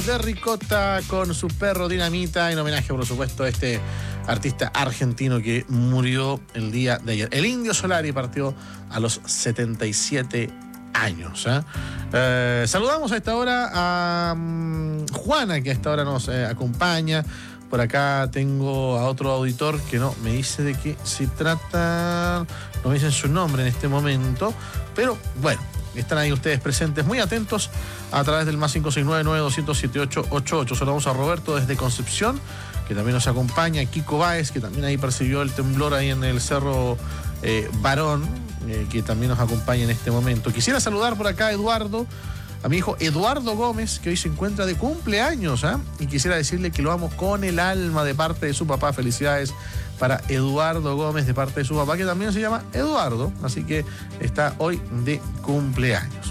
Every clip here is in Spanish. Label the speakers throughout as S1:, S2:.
S1: De Ricota con su perro Dinamita, en homenaje, por supuesto, a este artista argentino que murió el día de ayer. El Indio Solari partió a los 77 años. Saludamos a esta hora a Juana, que a esta hora nos acompaña. Por acá tengo a otro auditor que no me dice de qué se trata, no me dicen su nombre en este momento, pero bueno, están ahí ustedes presentes, muy atentos a través del más 569-9207-888. Saludamos a Roberto desde Concepción, que también nos acompaña, Kiko Báez, que también ahí percibió el temblor ahí en el Cerro Barón, que también nos acompaña en este momento. Quisiera saludar por acá a Eduardo, a mi hijo Eduardo Gómez, que hoy se encuentra de cumpleaños, y quisiera decirle que lo amo con el alma de parte de su papá. Felicidades para Eduardo Gómez de parte de su papá, que también se llama Eduardo, así que está hoy de cumpleaños.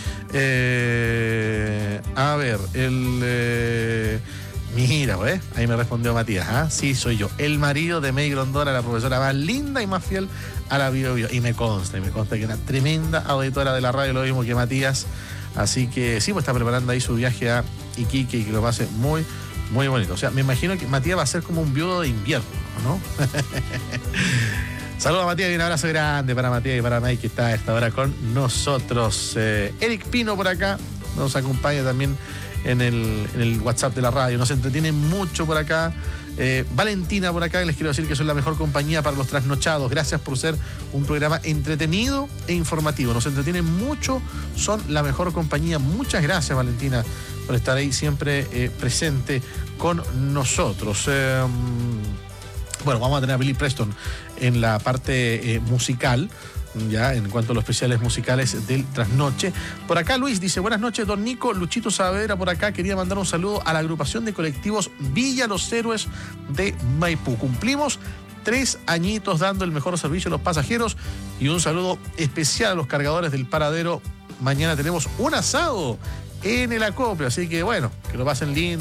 S1: A ver, mira, ahí me respondió Matías, sí, soy yo, el marido de May Grondona, la profesora más linda y más fiel a la Bio Bio. Y me consta que es una tremenda auditora de la radio, lo mismo que Matías. Así que sí, pues está preparando ahí su viaje a Iquique y que lo pase muy, muy bonito. O sea, me imagino que Matías va a ser como un viudo de invierno, ¿no? Saludos a Matías y un abrazo grande para Matías y para May, que está a esta hora con nosotros. Eric Pino por acá nos acompaña también en el WhatsApp de la radio. Nos entretiene mucho por acá. Valentina por acá, les quiero decir que son la mejor compañía para los trasnochados. Gracias por ser un programa entretenido e informativo. Nos entretienen mucho, son la mejor compañía. Muchas gracias, Valentina, por estar ahí siempre presente con nosotros. Bueno, vamos a tener a Billy Preston en la parte musical, ya en cuanto a los especiales musicales del trasnoche. Por acá Luis dice: buenas noches, don Nico. Luchito Saavedra por acá, quería mandar un saludo a la agrupación de colectivos Villa Los Héroes de Maipú. Cumplimos 3 añitos dando el mejor servicio a los pasajeros, y un saludo especial a los cargadores del paradero. Mañana tenemos un asado en el acople, así que bueno, que lo pasen lindo.